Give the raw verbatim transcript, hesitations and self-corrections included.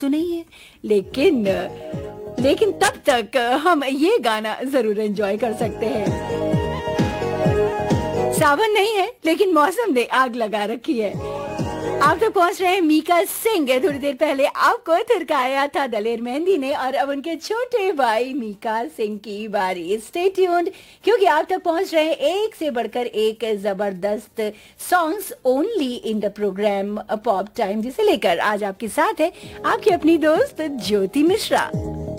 तो नहीं है, लेकिन लेकिन तब तक हम ये गाना जरूर एंजॉय कर सकते हैं। सावन नहीं है लेकिन मौसम ने आग लगा रखी है। आप तो पहुंच रहे हैं मीका सिंह। थोड़ी देर पहले आपको थिरकाया था दलेर मेहंदी ने, और अब उनके छोटे भाई मीका सिंह की बारी। स्टे ट्यून्ड, क्योंकि आप तक पहुंच रहे हैं एक से बढ़कर एक जबरदस्त songs only in the programme pop time, जिसे लेकर आज आपके साथ है आपकी अपनी दोस्त ज्योति मिश्रा।